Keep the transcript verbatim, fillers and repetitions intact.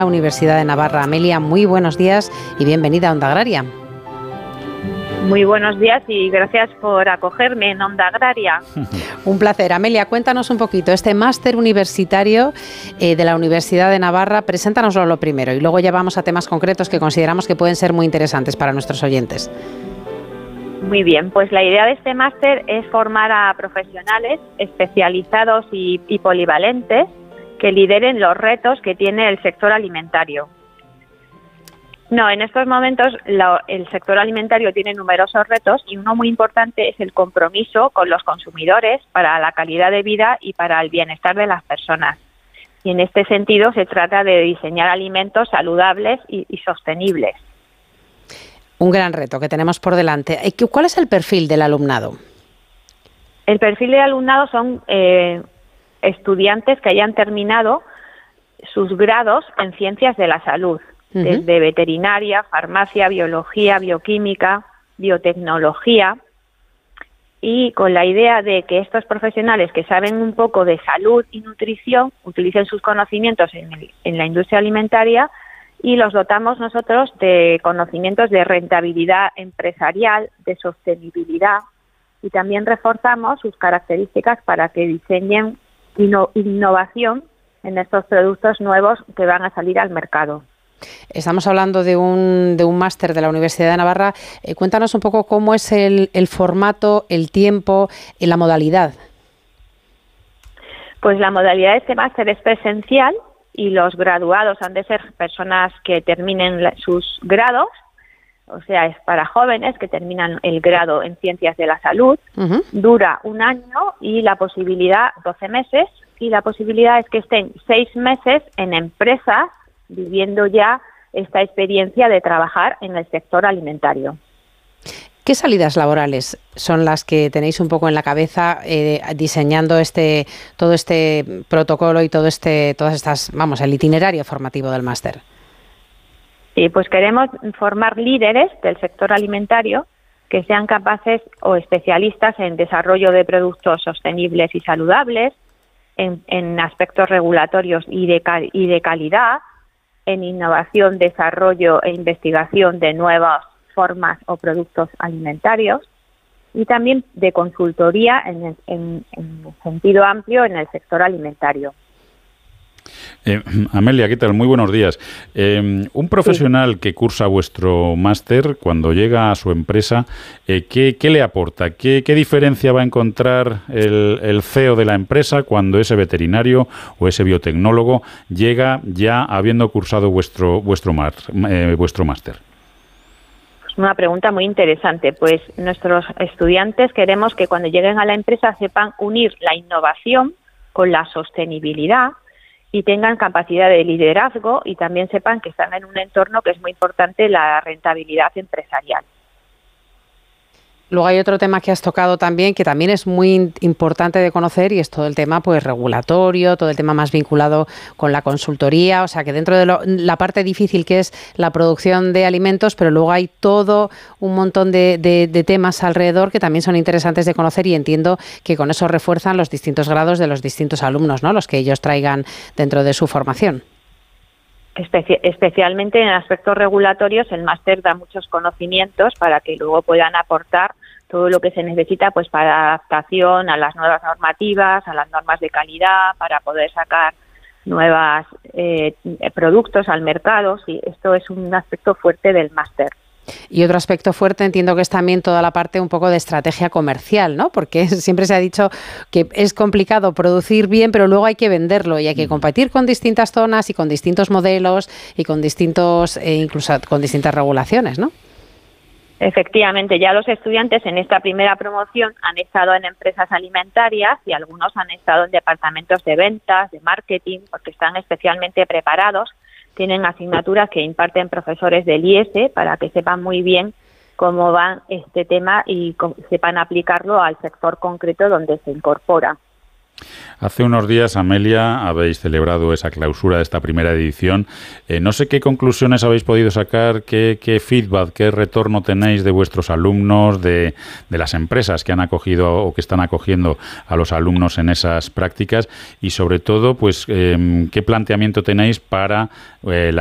Universidad de Navarra. Amelia, muy buenos días y bienvenida a Onda Agraria. Muy buenos días y gracias por acogerme en Onda Agraria. Un placer. Amelia, cuéntanos un poquito este máster universitario eh, de la Universidad de Navarra. Preséntanoslo lo primero y luego ya vamos a temas concretos que consideramos que pueden ser muy interesantes para nuestros oyentes. Muy bien, pues la idea de este máster es formar a profesionales especializados y, y polivalentes que lideren los retos que tiene el sector alimentario. No, en estos momentos lo, el sector alimentario tiene numerosos retos y uno muy importante es el compromiso con los consumidores para la calidad de vida y para el bienestar de las personas. Y en este sentido se trata de diseñar alimentos saludables y, y sostenibles. Un gran reto que tenemos por delante. ¿Cuál es el perfil del alumnado? El perfil del alumnado son eh, estudiantes que hayan terminado sus grados en ciencias de la salud, uh-huh. desde veterinaria, farmacia, biología, bioquímica, biotecnología, y con la idea de que estos profesionales que saben un poco de salud y nutrición utilicen sus conocimientos en, el, en la industria alimentaria y los dotamos nosotros de conocimientos de rentabilidad empresarial, de sostenibilidad, y también reforzamos sus características para que diseñen innovación en estos productos nuevos que van a salir al mercado. Estamos hablando de un, de un máster de la Universidad de Navarra. Eh, cuéntanos un poco cómo es el, el formato, el tiempo y la modalidad. Pues la modalidad de este máster es presencial y los graduados han de ser personas que terminen la, sus grados. O sea, es para jóvenes que terminan el grado en Ciencias de la Salud, uh-huh. dura un año y la posibilidad, doce meses, y la posibilidad es que estén seis meses en empresas viviendo ya esta experiencia de trabajar en el sector alimentario. ¿Qué salidas laborales son las que tenéis un poco en la cabeza eh, diseñando este todo este protocolo y todo este todas estas, vamos, el itinerario formativo del máster? Sí, pues queremos formar líderes del sector alimentario que sean capaces o especialistas en desarrollo de productos sostenibles y saludables, en, en aspectos regulatorios y de, y de calidad, en innovación, desarrollo e investigación de nuevas formas o productos alimentarios y también de consultoría en, el, en, en sentido amplio en el sector alimentario. Eh, Amelia, ¿qué tal? Muy buenos días. Eh, un profesional sí. que cursa vuestro máster, cuando llega a su empresa, eh, ¿qué, qué le aporta? ¿Qué, ¿Qué diferencia va a encontrar el, el C E O de la empresa cuando ese veterinario o ese biotecnólogo llega ya habiendo cursado vuestro, vuestro, mar, eh, vuestro máster? Pues una pregunta muy interesante. Pues nuestros estudiantes queremos que cuando lleguen a la empresa sepan unir la innovación con la sostenibilidad y tengan capacidad de liderazgo y también sepan que están en un entorno que es muy importante, la rentabilidad empresarial. Luego hay otro tema que has tocado también, que también es muy importante de conocer, y es todo el tema pues regulatorio, todo el tema más vinculado con la consultoría, o sea que dentro de lo, la parte difícil que es la producción de alimentos, pero luego hay todo un montón de, de, de temas alrededor que también son interesantes de conocer, y entiendo que con eso refuerzan los distintos grados de los distintos alumnos, ¿no? Los que ellos traigan dentro de su formación. Especi- especialmente en aspectos regulatorios, el máster da muchos conocimientos para que luego puedan aportar todo lo que se necesita pues para adaptación a las nuevas normativas, a las normas de calidad, para poder sacar nuevos eh, productos al mercado. Sí, esto es un aspecto fuerte del máster. Y otro aspecto fuerte entiendo que es también toda la parte un poco de estrategia comercial, ¿no? Porque siempre se ha dicho que es complicado producir bien, pero luego hay que venderlo y hay que competir con distintas zonas y con distintos modelos y con distintos, eh, incluso con distintas regulaciones, ¿no? Efectivamente, ya los estudiantes en esta primera promoción han estado en empresas alimentarias y algunos han estado en departamentos de ventas, de marketing, porque están especialmente preparados. Tienen asignaturas que imparten profesores del I E S E para que sepan muy bien cómo va este tema y sepan aplicarlo al sector concreto donde se incorpora. Hace unos días, Amelia, habéis celebrado esa clausura de esta primera edición. Eh, no sé qué conclusiones habéis podido sacar, qué, qué feedback, qué retorno tenéis de vuestros alumnos, de, de las empresas que han acogido o que están acogiendo a los alumnos en esas prácticas y, sobre todo, pues, eh, qué planteamiento tenéis para eh, la